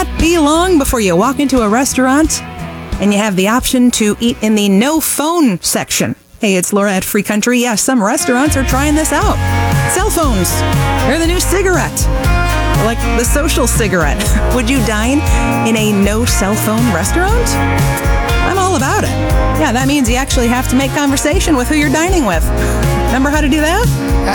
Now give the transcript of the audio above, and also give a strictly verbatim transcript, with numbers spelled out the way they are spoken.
not be long before you walk into a restaurant and you have the option to eat in the no phone section. Hey, it's Laura at Free Country. Yes, some restaurants are trying this out. Cell phones. They're the new cigarette. Like the social cigarette. Would you dine in a no cell phone restaurant? I'm all about it. Yeah, that means you actually have to make conversation with who you're dining with. Remember how to do that?